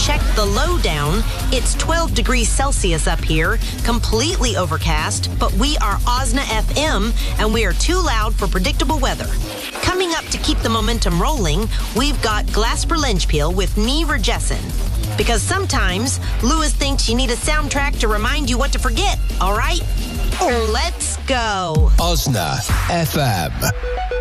Check the lowdown. It's 12 degrees Celsius up here, completely overcast, but we are Osna FM, and we are too loud for predictable weather. Coming up to keep the momentum rolling, we've got Glasper Lynchpeel with Nee Vergessen. Because sometimes Lewis thinks you need a soundtrack to remind you what to forget, all right? Let's go. Osna FM.